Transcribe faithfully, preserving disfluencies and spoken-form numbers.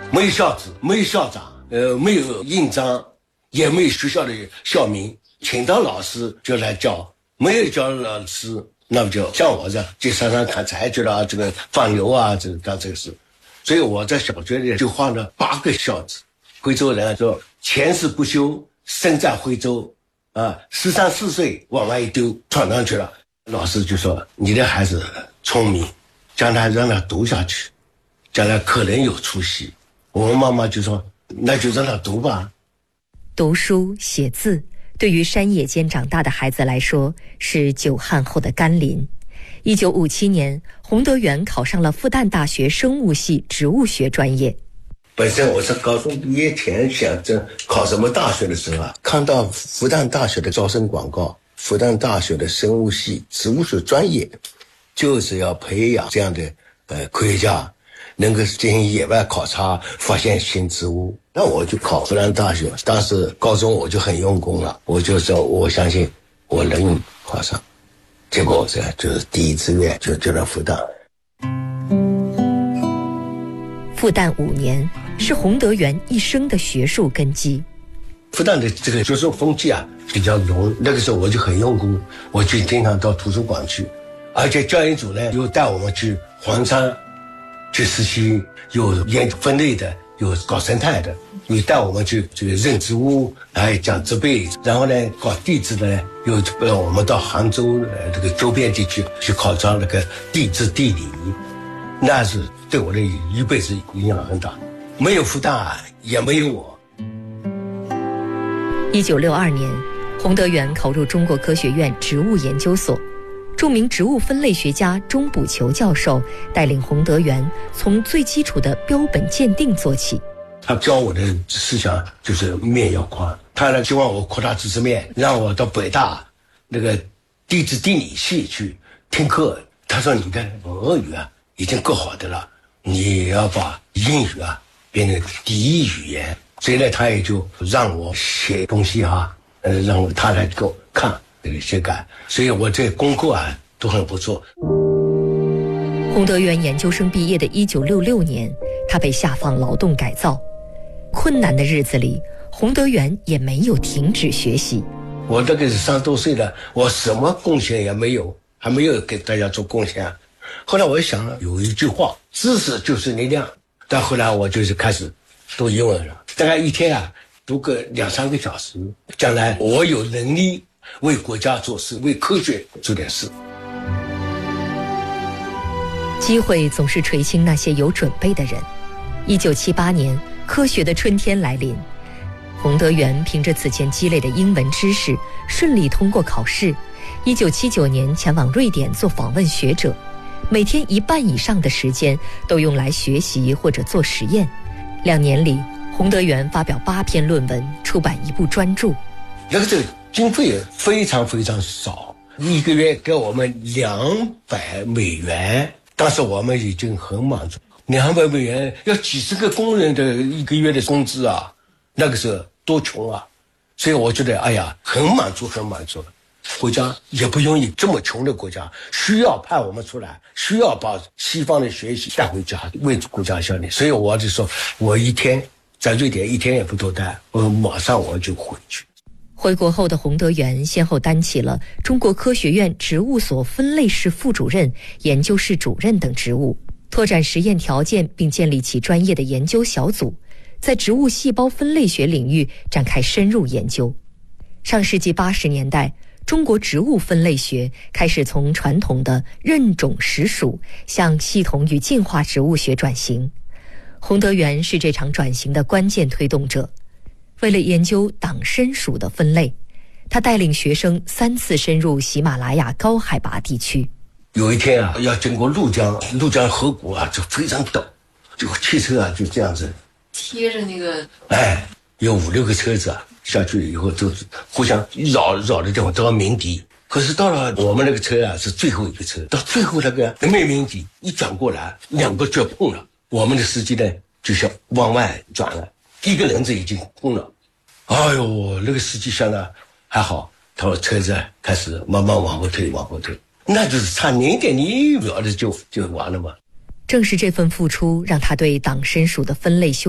没有校址，没有校长，呃，没有印章，也没有学校的校名，请到老师就来教，没有教老师，那么就像我这去山上砍柴去了，这个放牛啊，这干这个事。所以我在小学里就画了八个孝子。徽州人说前世不修，身在徽州啊，十三四岁往外一丢，闯上去了。老师就说你的孩子聪明，将来让他读下去，将来可能有出息。我们妈妈就说那就让他读吧。 读书写字对于山野间长大的孩子来说是久旱后的甘霖。一九五七年，洪德元考上了复旦大学生物系植物学专业。 本身我是高中毕业前想着考什么大学的时候啊，看到复旦大学的招生广告，复旦大学的生物系植物学专业就是要培养这样的呃科学家，能够进行野外考察，发现新植物。那我就考复旦大学，当时高中我就很用功了，我就说我相信我能考上。结果这就是第一志愿就就到复旦。 复旦五年是洪德元一生的学术根基。 复旦的这个学术风气啊比较浓，那个时候我就很用功，我就经常到图书馆去，而且教研组呢又带我们去黄山去实习，有研究分类的，有搞生态的，又带我们去这个认植物，还讲植被，然后呢搞地质的呢，又让我们到杭州呃这个周边地区去考察那个地质地理，那是对我的一辈子影响很大。没有复旦也没有我。 一九六二年，洪德元考入中国科学院植物研究所，著名植物分类学家钟补球教授带领洪德元从最基础的标本鉴定做起。 他教我的思想就是面要宽，他呢希望我扩大知识面，让我到北大那个地质地理系去听课。他说你的俄语啊已经够好的了，你要把英语啊变成第一语言。所以呢他也就让我写东西哈，呃，让他来给我看这个写改，所以我这功课啊都很不错。 洪德元研究生毕业的一九六六年，他被下放劳动改造。困难的日子里，洪德元也没有停止学习。 我这个三十多岁了，我什么贡献也没有，还没有给大家做贡献。后来我想有一句话，知识就是力量。但后来我就是开始读英文了，大概一天啊读个两三个小时，将来我有能力为国家做事，为科学做点事。 机会总是垂青那些有准备的人。一九七八年，科学的春天来临，洪德元凭着此前积累的英文知识，顺利通过考试。一九七九年前往瑞典做访问学者，每天一半以上的时间都用来学习或者做实验。两年里，洪德元发表八篇论文，出版一部专著。 那个这个经费非常非常少，一个月给我们两百美元，当时我们已经很满足。两百美元要几十个工人的一个月的工资啊，那个时候多穷啊！所以我觉得，哎呀，很满足，很满足。国家也不容易，这么穷的国家需要派我们出来，需要把西方的学习带回家，为国家效力。所以我就说，我一天在瑞典一天也不多待，我马上我就回去。 回国后的洪德元先后担起了中国科学院植物所分类室副主任、研究室主任等职务，拓展实验条件，并建立起专业的研究小组，在植物细胞分类学领域展开深入研究。上世纪八十年代，中国植物分类学开始从传统的认种识属向系统与进化植物学转型。洪德元是这场转型的关键推动者。为了研究党参属的分类，他带领学生三次深入喜马拉雅高海拔地区。 有一天啊，要经过怒江，怒江河谷啊，就非常陡，这个汽车啊就这样子贴着那个， 哎，有五六个车子啊，下去以后都是互相绕绕的地方都要鸣笛。可是到了我们那个车啊是最后一个车，到最后那个没鸣笛，一转过来，两个就碰了。我们的司机呢就想往外转了，一个轮子已经碰了。哎呦，那个司机想呢还好，他说车子开始慢慢往后退，往后退。那就是差零点零一秒的就就完了嘛。 正是这份付出，让他对党参属的分类修